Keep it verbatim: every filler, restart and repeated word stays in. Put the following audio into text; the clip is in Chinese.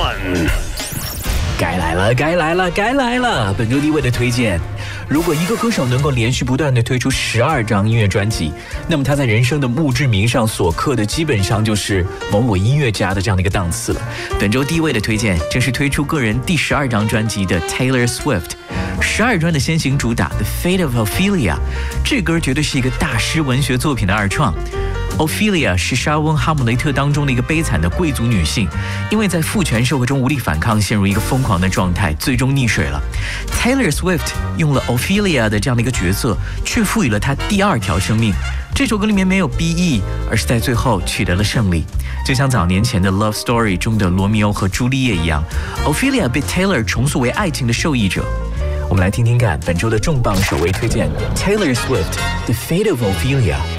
one。 该来了，该来了，该来了！本周第一位的推荐，如果一个歌手能够连续不断地推出十二张音乐专辑，那么他在人生的墓志铭上所刻的基本上就是某某音乐家的这样的一个档次了。本周第一位的推荐正是推出个人第十二张专辑的 Taylor Swift。十二专的先行主打 The Fate of Ophelia， 这歌绝对是一个大师文学作品的二创。Ophelia 是莎翁哈姆雷特当中的一个悲惨的贵族女性，因为在父权社会中无力反抗，陷入一个疯狂的状态，最终溺水了。Taylor Swift 用了 Ophelia 的这样的一个角色，却赋予了她第二条生命。这首歌里面没有 B E， 而是在最后取得了胜利。就像早年前的 Love Story 中的罗密欧和朱丽叶一样， Ophelia 被 Taylor 重塑为爱情的受益者。我们来听听看本周的重磅首位推荐 Taylor Swift The Fate of Ophelia。